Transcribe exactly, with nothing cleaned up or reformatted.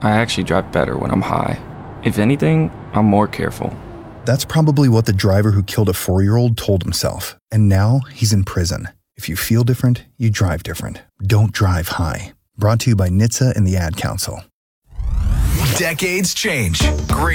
I actually drive better when I'm high. If anything, I'm more careful. That's probably what the driver who killed a four-year-old told himself, and now he's in prison. If you feel different, you drive different. Don't drive high. Brought to you by N H T S A and the Ad Council. Decades change. Great.